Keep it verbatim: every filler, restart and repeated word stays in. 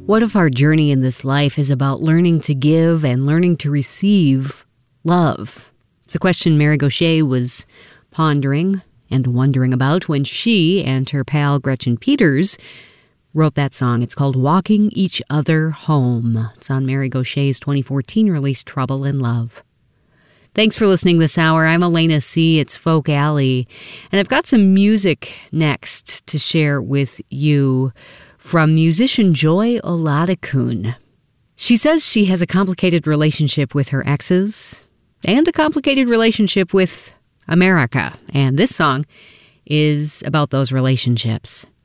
What if our journey in this life is about learning to give and learning to receive love? It's a question Mary Gauthier was pondering and wondering about when she and her pal Gretchen Peters wrote that song. It's called Walking Each Other Home. It's on Mary Gauthier's twenty fourteen release, Trouble in Love. Thanks for listening this hour. I'm Elena C. It's Folk Alley. And I've got some music next to share with you from musician Joy Oladokun. She says she has a complicated relationship with her exes and a complicated relationship with America. And this song is about those relationships.